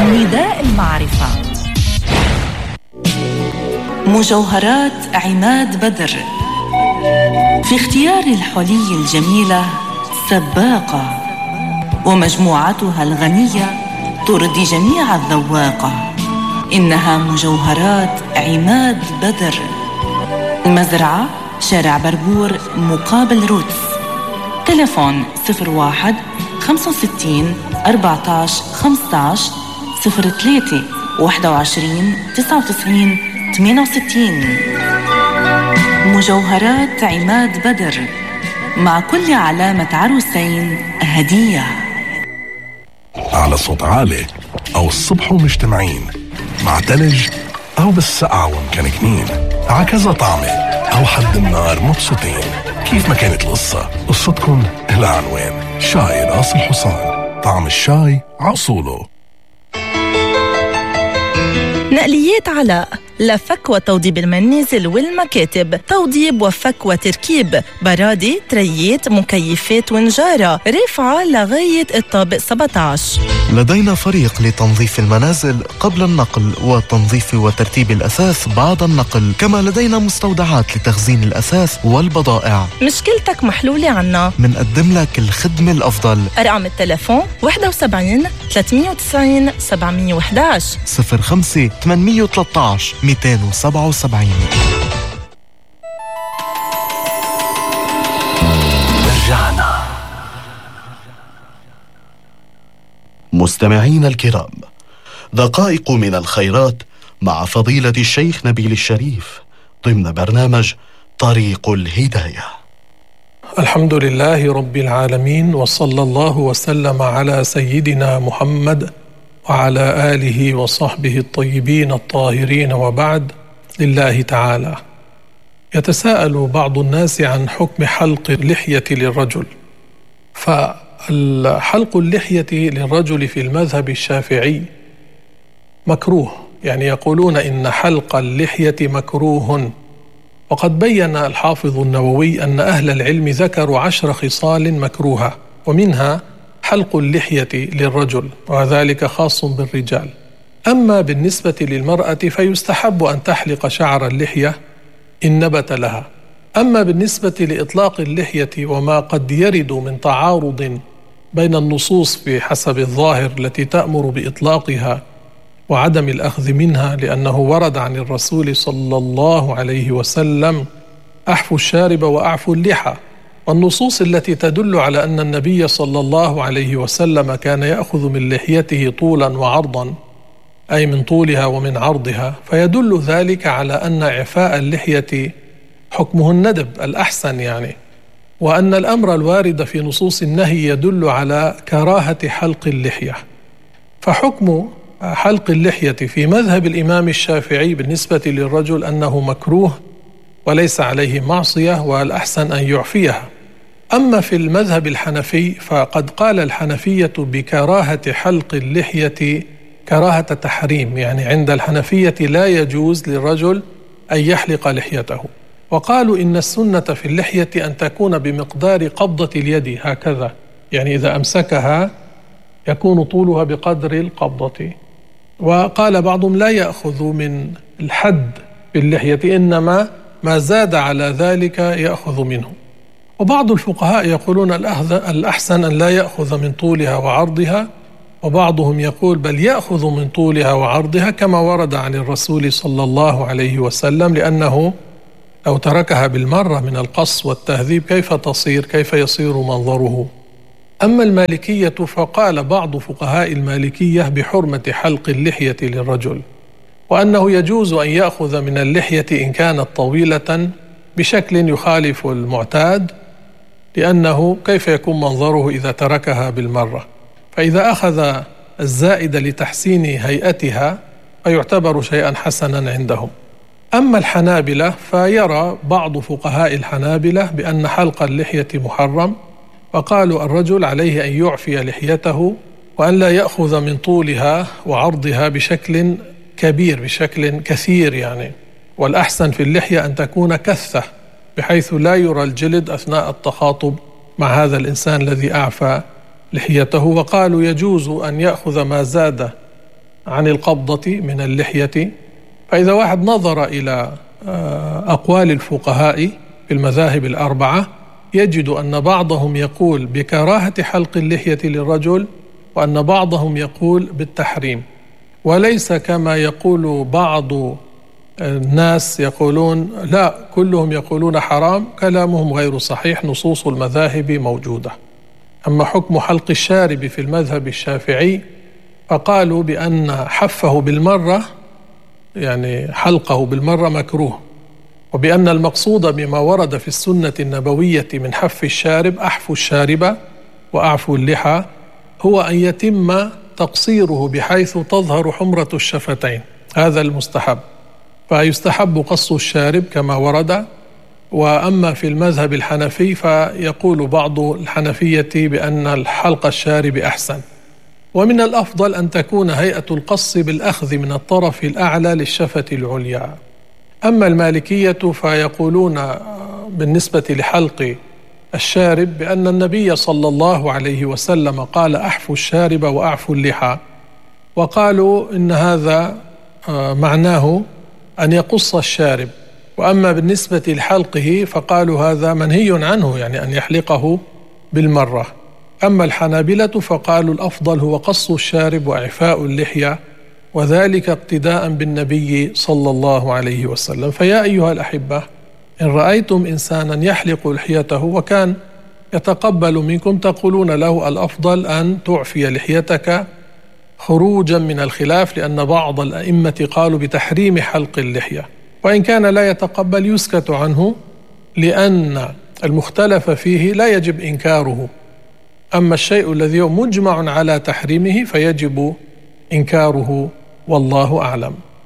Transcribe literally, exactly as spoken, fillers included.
نداء المعرفة. مجوهرات عماد بدر في اختيار الحلي الجميلة سباقة، ومجموعتها الغنية ترضي جميع الذواقة. إنها مجوهرات عماد بدر. المزرعة شارع بربور مقابل روتس. تلفون صفر واحد خمسة وستين أربعة عشر خمسة عشر صفر ثلاثة واحد وعشرين تسعة وتسعين ثمانية وستين. مجوهرات عماد بدر، مع كل علامة عروسين هدية. على صوت عالي أو الصبح ومجتمعين، مع تلج أو بالسقعة ومكنكنين، عكذا طعمة أو حد النار مبسوطين. كيف ما كانت القصة، قصتكن لها عنوان. شاي راس الحصان، طعم الشاي عصوله. نقليات علاء، لفك وتوضيب المنازل والمكاتب، توضيب وفك وتركيب، برادي، تريات، مكيفات ونجارة، رفعة لغاية الطابق سبعة عشر. لدينا فريق لتنظيف المنازل قبل النقل وتنظيف وترتيب الأثاث بعد النقل، كما لدينا مستودعات لتخزين الأثاث والبضائع. مشكلتك محلولة عنا، منقدم لك الخدمة الأفضل. أرقام التلفون واحد وسبعين ثلاثمية وتسعين سبعمية وإحدى عشر صفر خمسة ثمانمية وثلاثة عشر مئتين وسبعة وسبعين. رجعنا. مستمعينا الكرام، دقائق من الخيرات مع فضيلة الشيخ نبيل الشريف ضمن برنامج طريق الهداية. الحمد لله رب العالمين، وصلى الله وسلم على سيدنا محمد وعلى آله وصحبه الطيبين الطاهرين، وبعد. لله تعالى. يتساءل بعض الناس عن حكم حلق اللحية للرجل. فالحلق اللحية للرجل في المذهب الشافعي مكروه، يعني يقولون إن حلق اللحية مكروه. وقد بين الحافظ النووي أن أهل العلم ذكروا عشر خصال مكروهة، ومنها حلق اللحية للرجل، وذلك خاص بالرجال. أما بالنسبة للمرأة فيستحب أن تحلق شعر اللحية إن نبت لها. أما بالنسبة لإطلاق اللحية وما قد يرد من تعارض بين النصوص في حسب الظاهر التي تأمر بإطلاقها وعدم الأخذ منها، لأنه ورد عن الرسول صلى الله عليه وسلم: أحفوا الشارب وأعفوا اللحى. والنصوص التي تدل على أن النبي صلى الله عليه وسلم كان يأخذ من لحيته طولا وعرضا، أي من طولها ومن عرضها، فيدل ذلك على أن إعفاء اللحية حكمه الندب الأحسن يعني، وأن الأمر الوارد في نصوص النهي يدل على كراهة حلق اللحية. فحكم حلق اللحية في مذهب الإمام الشافعي بالنسبة للرجل أنه مكروه وليس عليه معصية، والأحسن أن يعفيها. أما في المذهب الحنفي فقد قال الحنفية بكراهة حلق اللحية كراهة تحريم، يعني عند الحنفية لا يجوز للرجل أن يحلق لحيته. وقالوا إن السنة في اللحية أن تكون بمقدار قبضة اليد هكذا، يعني إذا أمسكها يكون طولها بقدر القبضة. وقال بعضهم لا يأخذ من الحد في اللحية، إنما ما زاد على ذلك يأخذ منه. وبعض الفقهاء يقولون الأحسن أن لا يأخذ من طولها وعرضها، وبعضهم يقول بل يأخذ من طولها وعرضها كما ورد عن الرسول صلى الله عليه وسلم، لأنه لو تركها بالمرة من القص والتهذيب كيف تصير كيف يصير منظره. أما المالكية فقال بعض فقهاء المالكية بحرمة حلق اللحية للرجل، وأنه يجوز أن يأخذ من اللحية إن كانت طويلة بشكل يخالف المعتاد، لأنه كيف يكون منظره إذا تركها بالمرة، فإذا أخذ الزائد لتحسين هيئتها فيعتبر شيئا حسنا عندهم. أما الحنابلة فيرى بعض فقهاء الحنابلة بأن حلق اللحية محرم، وقالوا الرجل عليه أن يعفي لحيته وأن لا يأخذ من طولها وعرضها بشكل كبير بشكل كثير يعني، والأحسن في اللحية أن تكون كثة بحيث لا يرى الجلد أثناء التخاطب مع هذا الإنسان الذي أعفى لحيته. وقالوا يجوز أن يأخذ ما زاد عن القبضة من اللحية. فإذا واحد نظر إلى أقوال الفقهاء في المذاهب الأربعة يجد أن بعضهم يقول بكراهة حلق اللحية للرجل، وأن بعضهم يقول بالتحريم، وليس كما يقول بعض الناس يقولون لا كلهم يقولون حرام. كلامهم غير صحيح، نصوص المذاهب موجودة. أما حكم حلق الشارب في المذهب الشافعي فقالوا بأن حفه بالمرة، يعني حلقه بالمرة، مكروه، وبأن المقصود بما ورد في السنة النبوية من حف الشارب أحفو الشارب وأعفو اللحى هو أن يتم تقصيره بحيث تظهر حمرة الشفتين، هذا المستحب، فيستحب قص الشارب كما ورد. وأما في المذهب الحنفي فيقول بعض الحنفية بأن الحلق الشارب أحسن، ومن الأفضل أن تكون هيئة القص بالأخذ من الطرف الأعلى للشفة العليا. أما المالكية فيقولون بالنسبة لحلق الشارب بأن النبي صلى الله عليه وسلم قال أحفو الشارب وأعفو اللحى، وقالوا إن هذا معناه أن يقص الشارب. وأما بالنسبة لحلقه فقالوا هذا منهي عنه، يعني أن يحلقه بالمرة. أما الحنابلة فقالوا الأفضل هو قص الشارب وإعفاء اللحية، وذلك اقتداء بالنبي صلى الله عليه وسلم. فيا أيها الأحبة، إن رأيتم إنسانا يحلق لحيته وكان يتقبل منكم تقولون له الأفضل أن تعفي لحيتك خروجا من الخلاف، لأن بعض الأئمة قالوا بتحريم حلق اللحية، وإن كان لا يتقبل يسكت عنه، لأن المختلف فيه لا يجب إنكاره. أما الشيء الذي هو مجمع على تحريمه فيجب إنكاره، والله أعلم.